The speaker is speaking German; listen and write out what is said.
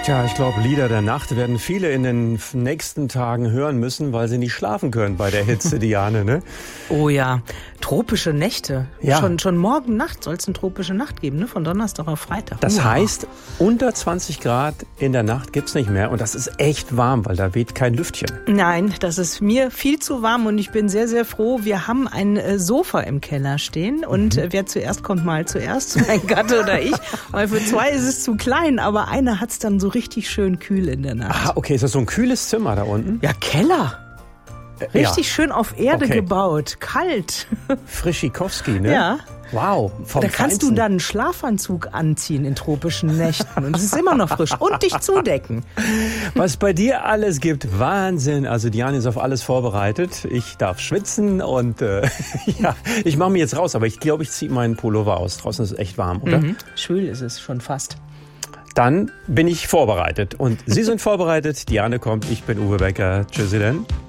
Tja, ich glaube, Lieder der Nacht werden viele in den nächsten Tagen hören müssen, weil sie nicht schlafen können bei der Hitze, Diane, ne? Oh ja, tropische Nächte. Ja. Schon morgen Nacht soll es eine tropische Nacht geben, ne? Von Donnerstag auf Freitag. Das heißt, unter 20 Grad in der Nacht gibt's nicht mehr und das ist echt warm, weil da weht kein Lüftchen. Nein, das ist mir viel zu warm und ich bin sehr, sehr froh. Wir haben ein Sofa im Keller stehen und wer zuerst kommt, mal zuerst, mein Gatte oder ich. Weil für zwei ist es zu klein, aber einer hat's dann so richtig schön kühl in der Nacht. Ah, okay, ist das so ein kühles Zimmer da unten? Ja, Keller. Richtig ja. schön auf Erde Okay. gebaut. Kalt. Frischikowski, ne? Ja. Wow. Da kannst du dann einen Schlafanzug anziehen in tropischen Nächten und es ist immer noch frisch. Und dich zudecken. Was bei dir alles gibt, Wahnsinn. Also Diane ist auf alles vorbereitet. Ich darf schwitzen und ja, ich mache mich jetzt raus. Aber ich glaube, ich ziehe meinen Pullover aus. Draußen ist es echt warm, oder? Schwül ist es schon fast. Dann bin ich vorbereitet. Und Sie sind vorbereitet. Diane kommt, ich bin Uwe Becker. Tschüssi denn.